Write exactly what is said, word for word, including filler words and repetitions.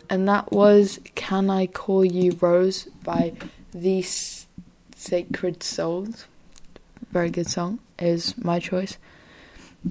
and that was Can I Call You Rose by The Sacred Souls. Very good song, is my choice.